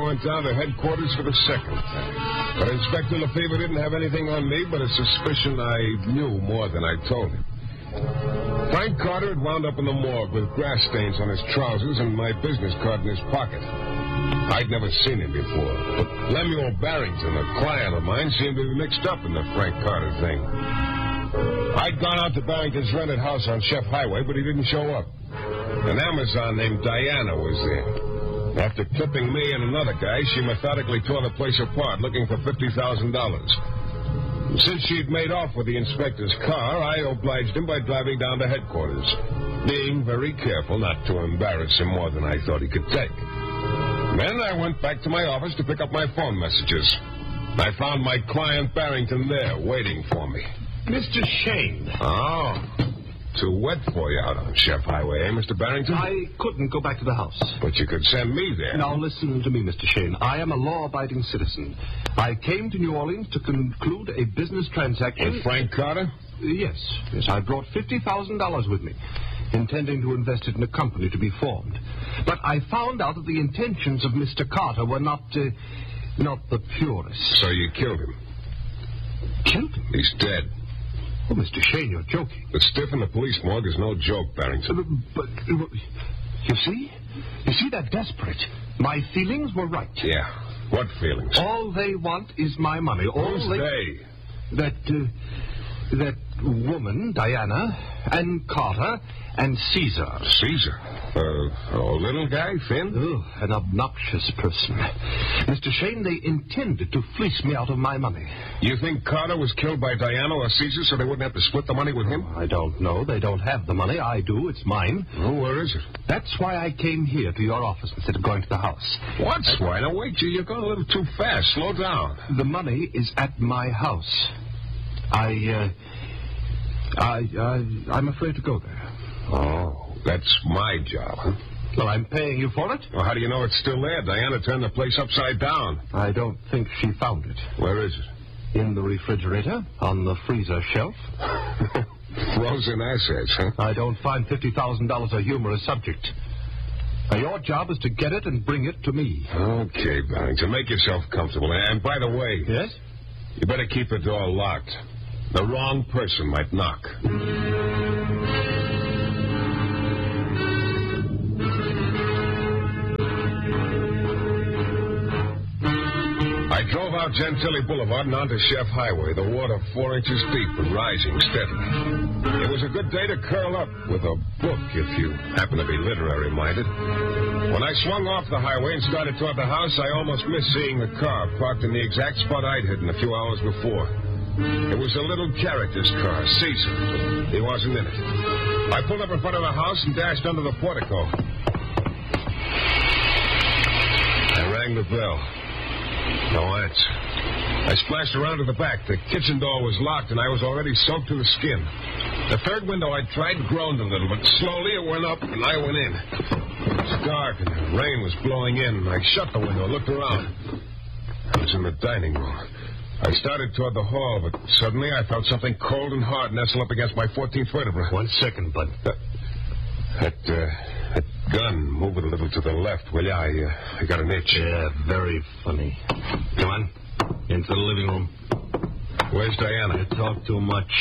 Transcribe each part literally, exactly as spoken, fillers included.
went down to headquarters for the second time. But Inspector Lefebvre didn't have anything on me but a suspicion I knew more than I told him. Frank Carter had wound up in the morgue with grass stains on his trousers and my business card in his pocket. I'd never seen him before, but Lemuel Barrington, a client of mine, seemed to be mixed up in the Frank Carter thing. I'd gone out to Barrington's rented house on Chef Highway, but he didn't show up. An Amazon named Diana was there. After clipping me and another guy, she methodically tore the place apart, looking for fifty thousand dollars. Since she'd made off with the inspector's car, I obliged him by driving down to headquarters, being very careful not to embarrass him more than I thought he could take. Then I went back to my office to pick up my phone messages. I found my client Barrington there, waiting for me. Mister Shane. Oh, too wet for you out on Chef Highway, eh, Mister Barrington? I couldn't go back to the house. But you could send me there. Now, listen to me, Mister Shane. I am a law-abiding citizen. I came to New Orleans to conclude a business transaction... With Frank Carter? Uh, yes. Yes, I brought fifty thousand dollars with me, intending to invest it in a company to be formed. But I found out that the intentions of Mister Carter were not... Uh, not the purest. So you killed him? Killed him? He's dead. Oh, Mister Shane, you're joking. The stiff in the police morgue is no joke, Barrington. Uh, but, uh, you see? You see, they're desperate. My feelings were right. Yeah. What feelings? All they want is my money. All Who's they... they? That, uh, that woman, Diana, and Carter, and Caesar. Caesar? Uh, oh, little guy, Finn? Oh, an obnoxious person. Mister Shane, they intended to fleece me out of my money. You think Carter was killed by Diana or Caesar so they wouldn't have to split the money with him? I don't know. They don't have the money. I do. It's mine. Oh, where is it? That's why I came here to your office instead of going to the house. What's why? Now, wait, you, you're going a little too fast. Slow down. The money is at my house. I, uh... I, I, I'm afraid to go there. Oh, that's my job, huh? Well, I'm paying you for it. Well, how do you know it's still there? Diana turned the place upside down. I don't think she found it. Where is it? In the refrigerator, on the freezer shelf. Frozen assets, huh? I don't find fifty thousand dollars a humorous subject. Now, your job is to get it and bring it to me. Okay, Barrington, make yourself comfortable. And by the way... Yes? You better keep the door locked. The wrong person might knock. I drove out Gentilly Boulevard and onto Chef Highway, the water four inches deep and rising steadily. It was a good day to curl up with a book if you happen to be literary-minded. When I swung off the highway and started toward the house, I almost missed seeing the car parked in the exact spot I'd hidden a few hours before. It was a little character's car, Caesar. He wasn't in it. I pulled up in front of the house and dashed under the portico. I rang the bell. No answer. I splashed around to the back. The kitchen door was locked, and I was already soaked to the skin. The third window I tried groaned a little, but slowly it went up, and I went in. It was dark, and the rain was blowing in. I shut the window, looked around. I was in the dining room. I started toward the hall, but suddenly I felt something cold and hard nestle up against my fourteenth vertebra. One second, bud. Uh, that, uh, that gun, move it a little to the left, will you? I, uh, I got an itch. Yeah, very funny. Come on, into the living room. Where's Diana? You talk too much.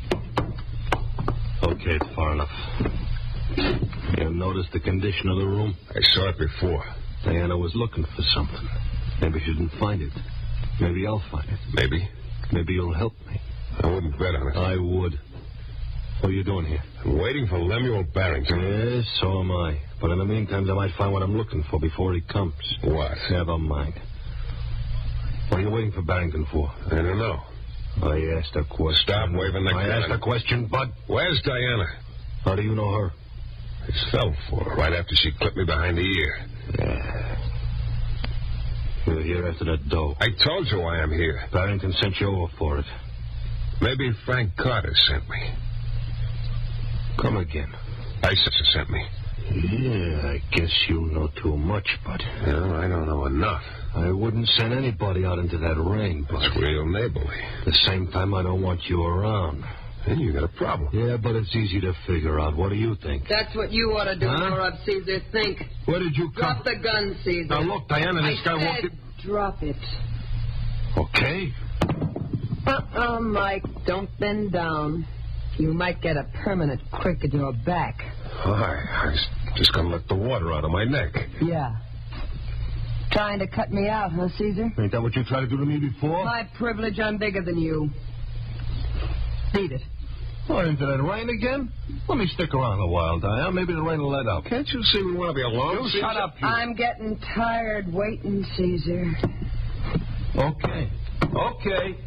Okay, it's far enough. You noticed the condition of the room? I saw it before. Diana was looking for something. Maybe she didn't find it. Maybe I'll find it. Maybe. Maybe you'll help me. I wouldn't bet on it. I would. What are you doing here? I'm waiting for Lemuel Barrington. Yes, so am I. But in the meantime, I might find what I'm looking for before he comes. What? Never mind. What are you waiting for Barrington for? I don't know. I asked a question. Stop waving the I gun. asked a question, Bud. Where's Diana? How do you know her? I fell for her right after she clipped me behind the ear. Yeah. You're here after that dough. I told you why I'm here. Barrington sent you over for it. Maybe Frank Carter sent me. Come again. Isis sent me. Yeah, I guess you know too much, Bud. No, I don't know enough. I wouldn't send anybody out into that rain, Bud. It's real neighborly. At the same time, I don't want you around. Then you got a problem. Yeah, but it's easy to figure out. What do you think? That's what you ought to do, Huh? more up, Caesar. Think. Where did you come? Drop the gun, Caesar. Now, look, Diana, this I guy said walked in... drop it. Okay. Uh-uh, Mike. Don't bend down. You might get a permanent crick in your back. I, I was just going to let the water out of my neck. Yeah. Trying to cut me out, huh, Caesar? Ain't that what you tried to do to me before? My privilege, I'm bigger than you. Beat it. Oh, into that rain again? Let me stick around a while, Diane. Maybe the rain will let up. Can't you see we want to be alone? You shut up, you. I'm getting tired waiting, Caesar. Okay. Okay.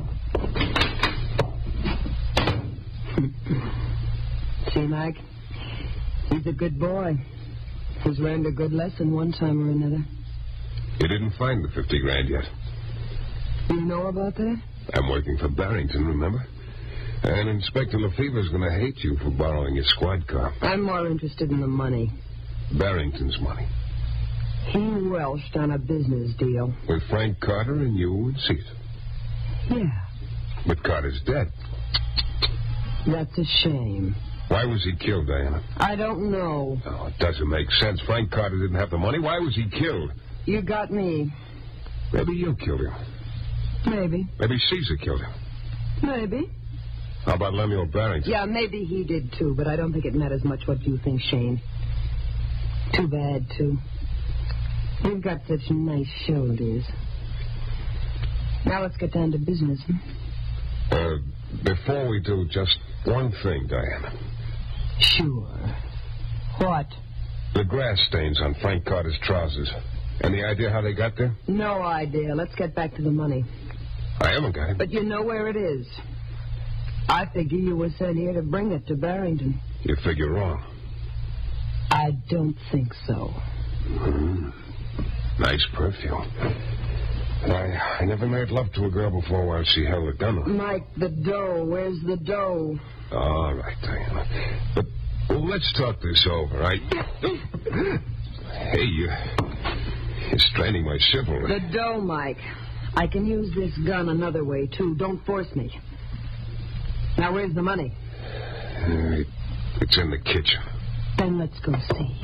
See, Mike? He's a good boy. He's learned a good lesson one time or another. You didn't find the fifty grand yet. You know about that? I'm working for Barrington, remember? And Inspector Lefevre's going to hate you for borrowing his squad car. I'm more interested in the money. Barrington's money. He welched on a business deal. With Frank Carter and you and Caesar. Yeah. But Carter's dead. That's a shame. Why was he killed, Diana? I don't know. Oh, it doesn't make sense. Frank Carter didn't have the money. Why was he killed? You got me. Maybe you killed him. Maybe. Maybe Caesar killed him. Maybe. How about Lemuel Barrington? Yeah, maybe he did, too, but I don't think it matters much what you think, Shane. Too bad, too. You've got such nice shoulders. Now let's get down to business. Hmm? Uh, before we do, just one thing, Diana. Sure. What? The grass stains on Frank Carter's trousers. Any idea how they got there? No idea. Let's get back to the money. I haven't got it. But you know where it is. I figure you were sent here to bring it to Barrington. You figure wrong. I don't think so. Mm. Nice perfume. I, I never made love to a girl before while she held a gun on. Mike, the dough. Where's the dough? All right, Diana. But well, let's talk this over, right? Hey, you, you're straining my chivalry. The dough, Mike. I can use this gun another way, too. Don't force me. Now, where's the money? Uh, it's in the kitchen. Then let's go see.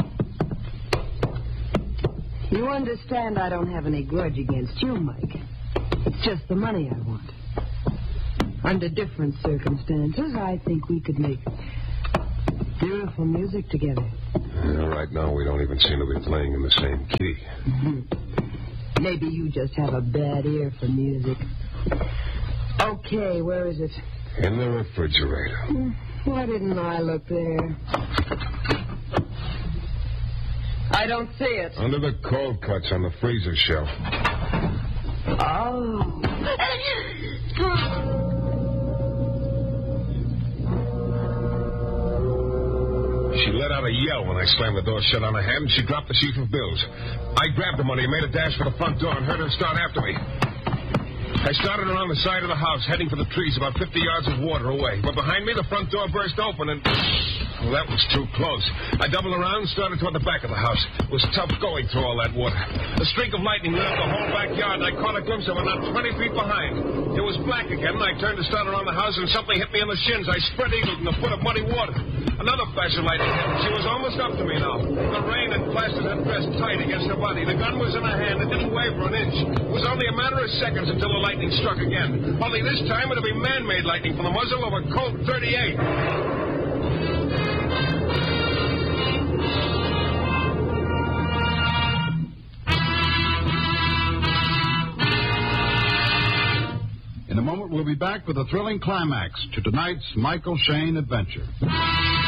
You understand I don't have any grudge against you, Mike. It's just the money I want. Under different circumstances, I think we could make beautiful music together. Uh, right now, we don't even seem to be playing in the same key. Mm-hmm. Maybe you just have a bad ear for music. Okay, where is it? In the refrigerator. Why didn't I look there? I don't see it. Under the cold cuts on the freezer shelf. Oh. She let out a yell when I slammed the door shut on her hand, and she dropped the sheaf of bills. I grabbed the money and made a dash for the front door and heard her start after me. I started around the side of the house, heading for the trees about fifty yards of water away. But behind me, the front door burst open, and... well, that was too close. I doubled around and started toward the back of the house. It was tough going through all that water. A streak of lightning lit up the whole backyard, and I caught a glimpse of her not twenty feet behind. It was black again, and I turned to start around the house, and something hit me in the shins. I spread-eagled in a foot of muddy water. Another flash of lightning hit, and she was almost up to me now. The rain had plastered her dress tight against her body. The gun was in her hand. It didn't waver an inch. It was only a matter of seconds until the lightning struck again. Only this time it would be man-made lightning from the muzzle of a Colt thirty-eight. In a moment, we'll be back with a thrilling climax to tonight's Michael Shayne adventure.